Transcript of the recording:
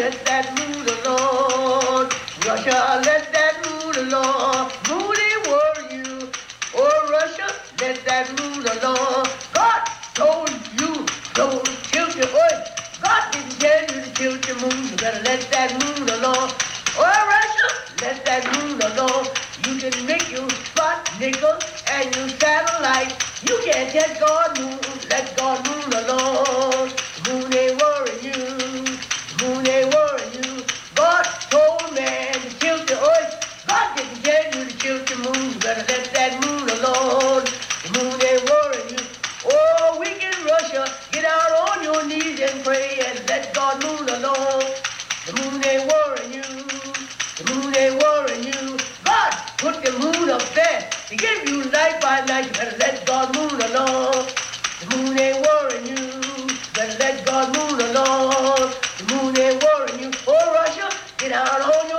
let that moon alone. Russia, let that moon alone. Moon ain't worry you. Oh, Russia, let that moon alone. God told you don't tilt your earth. God didn't tell you to tilt your moon. You better let that moon alone. Oh, Russia, let that moon alone. You can make your spot nickel and your satellite. You can't tell God moon. Let God moon alone. Moon ain't worrying you. Moon ain't worrying you. God told man to tilt the earth. God didn't tell you to tilt the moon. You better let that moon alone. The moon ain't worrying you. Oh, wicked Russia, get out on your knees and pray and let God moon alone. The moon ain't worrying you. The moon ain't worrying you. God put the moon up there to give you night by night. You better let God moon alone. The moon ain't worrying you. Better let God moon alone. The moon ain't worrying you. Oh, Russia, get out on